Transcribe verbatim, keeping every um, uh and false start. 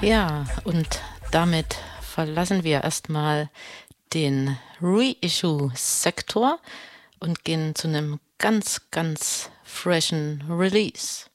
Ja, und damit verlassen wir erstmal den Reissue-Sektor und gehen zu einem ganz, ganz freshen Release.